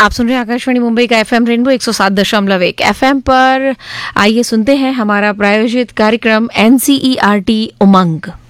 आप सुन रहे हैं आकाशवाणी मुंबई का एफएम रेनबो 107.1 एफएम पर। आइए सुनते हैं हमारा प्रायोजित कार्यक्रम एनसीईआरटी उमंग।